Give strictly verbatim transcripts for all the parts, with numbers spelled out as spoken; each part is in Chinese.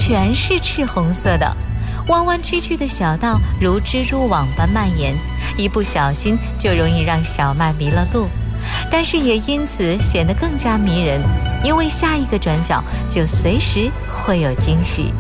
全是赤红色的，弯弯曲曲的小道如蜘蛛网般蔓延，一不小心就容易让小麦迷了路，但是也因此显得更加迷人，因为下一个转角就随时会有惊喜。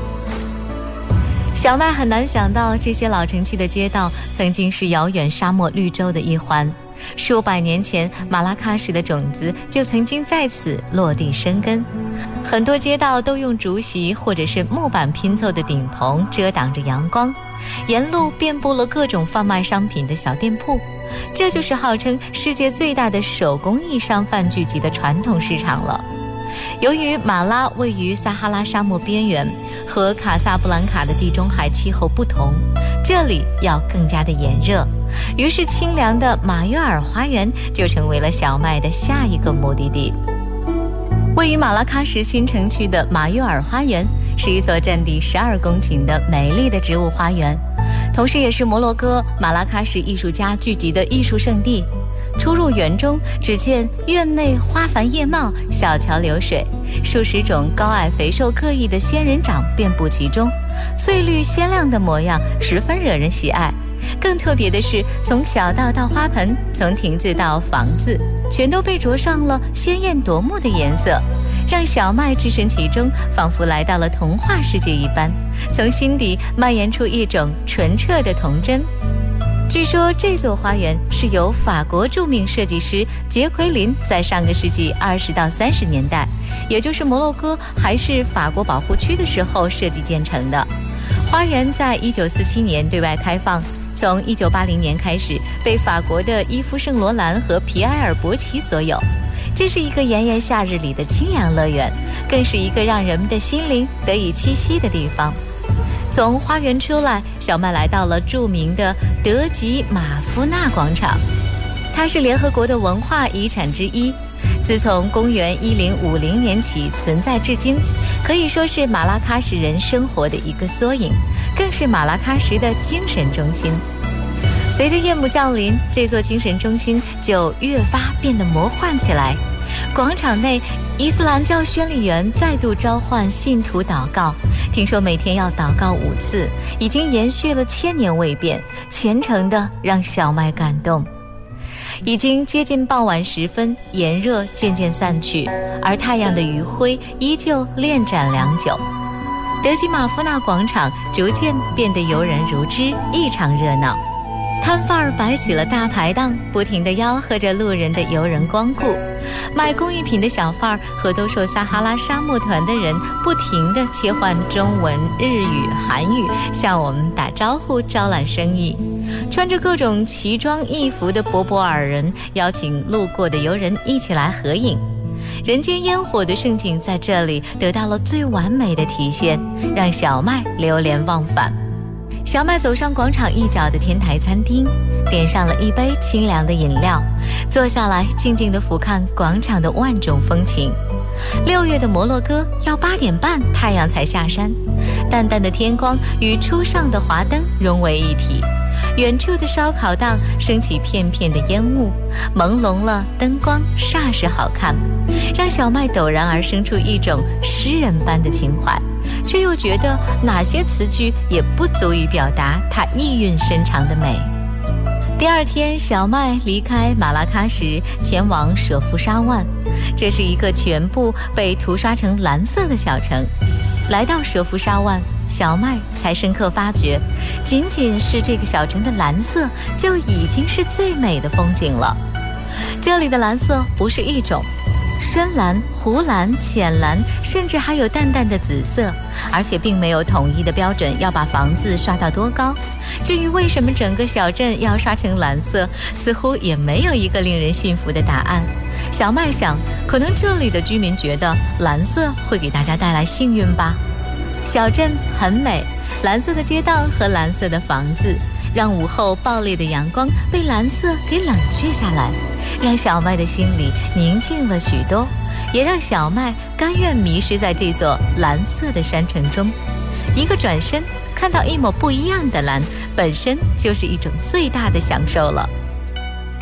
小麦很难想到，这些老城区的街道曾经是遥远沙漠绿洲的一环，数百年前马拉喀什的种子就曾经在此落地生根。很多街道都用竹席或者是木板拼凑的顶棚遮挡着阳光，沿路遍布了各种贩卖商品的小店铺，这就是号称世界最大的手工艺商贩聚集的传统市场了。由于马拉位于撒哈拉沙漠边缘，和卡萨布兰卡的地中海气候不同，这里要更加的炎热，于是清凉的马约尔花园就成为了小麦的下一个目的地。位于马拉喀什新城区的马约尔花园是一座占地十二公顷的美丽的植物花园，同时也是摩洛哥马拉喀什艺术家聚集的艺术圣地。出入园中，只见院内花繁叶茂，小桥流水，数十种高矮肥瘦各异的仙人掌遍布其中，翠绿鲜亮的模样十分惹人喜爱。更特别的是，从小道到花盆，从亭子到房子，全都被着上了鲜艳夺目的颜色，让小麦置身其中，仿佛来到了童话世界一般，从心底蔓延出一种纯澈的童真。据说这座花园是由法国著名设计师杰奎琳在上个世纪二十到三十年代，也就是摩洛哥还是法国保护区的时候设计建成的。花园在一九四七年对外开放，从一九八零年开始被法国的伊夫圣罗兰和皮埃尔伯奇所有。这是一个炎炎夏日里的清凉乐园，更是一个让人们的心灵得以栖息的地方。从花园出来，小麦来到了著名的德吉马夫纳广场，它是联合国的文化遗产之一，自从公元一零五零年起存在至今，可以说是马拉喀什人生活的一个缩影，更是马拉喀什的精神中心。随着夜幕降临，这座精神中心就越发变得魔幻起来。广场内，伊斯兰教宣礼员再度召唤信徒祷告，听说每天要祷告五次，已经延续了千年未变，虔诚的让小麦感动。已经接近傍晚时分，炎热渐渐散去，而太阳的余晖依旧恋展良久。德吉马夫纳广场逐渐变得游人如织，异常热闹。摊贩儿摆起了大排档，不停地吆喝着路人的游人光顾。卖工艺品的小贩儿和兜售撒哈拉沙漠团的人不停地切换中文、日语、韩语，向我们打招呼，招揽生意。穿着各种奇装异服的博博尔人邀请路过的游人一起来合影。人间烟火的盛景在这里得到了最完美的体现，让小麦流连忘返。小麦走上广场一角的天台餐厅，点上了一杯清凉的饮料，坐下来静静地俯瞰广场的万种风情。六月的摩洛哥要八点半太阳才下山，淡淡的天光与初上的华灯融为一体，远处的烧烤档升起片片的烟雾，朦胧了灯光，煞是好看，让小麦陡然而生出一种诗人般的情怀，却又觉得哪些词句也不足以表达它意蕴深长的美。第二天，小麦离开马拉喀什，前往舍夫沙万，这是一个全部被涂刷成蓝色的小城。来到舍夫沙万，小麦才深刻发觉，仅仅是这个小城的蓝色就已经是最美的风景了。这里的蓝色不是一种，深蓝、湖蓝、浅蓝，甚至还有淡淡的紫色，而且并没有统一的标准要把房子刷到多高。至于为什么整个小镇要刷成蓝色，似乎也没有一个令人信服的答案。小麦想，可能这里的居民觉得蓝色会给大家带来幸运吧。小镇很美，蓝色的街道和蓝色的房子，让午后爆裂的阳光被蓝色给冷却下来，让小麦的心里宁静了许多，也让小麦甘愿迷失在这座蓝色的山城中。一个转身，看到一抹不一样的蓝，本身就是一种最大的享受了。